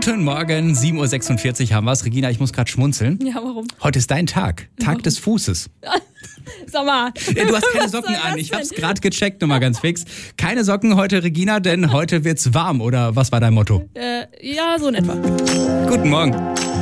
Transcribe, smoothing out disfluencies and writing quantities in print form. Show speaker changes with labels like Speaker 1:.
Speaker 1: Guten Morgen, 7.46 Uhr haben wir's. Regina, ich muss gerade schmunzeln.
Speaker 2: Ja, warum?
Speaker 1: Heute ist dein Tag. Tag des Fußes.
Speaker 2: Sag mal.
Speaker 1: Ja, du hast keine Socken an. Ich hab's gerade gecheckt, nur mal ganz fix. Keine Socken heute, Regina, denn heute wird's warm. Oder was war dein Motto?
Speaker 2: Ja, so in etwa.
Speaker 1: Guten Morgen.